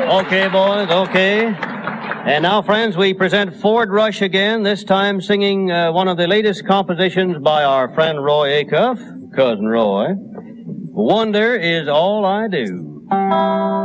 Okay, boys, okay. And now, friends, we present Ford Rush again, this time singing one of the latest compositions by our friend Roy Acuff, Cousin Roy. Wonder is all I do.